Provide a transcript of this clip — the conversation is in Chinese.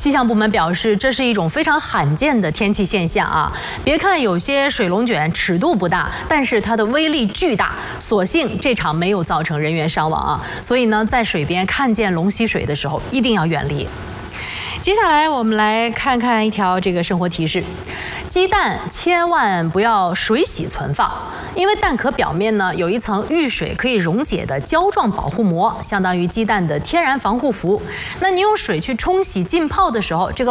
气象部门表示，这是一种非常罕见的天气现象啊！别看有些水龙卷尺度不大，但是它的威力巨大。所幸这场没有造成人员伤亡啊，所以呢，在水边看见龙吸水的时候，一定要远离。接下来我们来看看一条这个生活提示：鸡蛋千万不要水洗存放，因为蛋壳表面呢有一层遇水可以溶解的胶状保护膜，相当于鸡蛋的天然防护服。那你用水去冲洗浸泡的时候，这个